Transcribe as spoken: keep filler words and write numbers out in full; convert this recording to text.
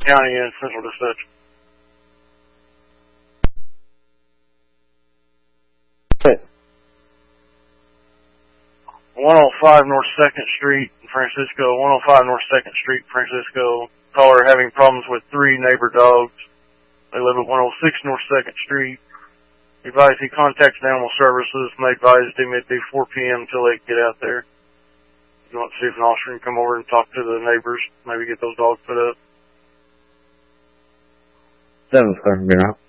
County and Central Dispatch. Okay. one oh five North second Street, Francisco. one oh five North second Street, Francisco. Caller having problems with three neighbor dogs. They live at one oh six North second Street. Advise he contacts Animal Services, and they advised him it'd be four p.m. until they get out there. You want to see if an officer can come over and talk to the neighbors, maybe get those dogs put up. seven, sir. You're out.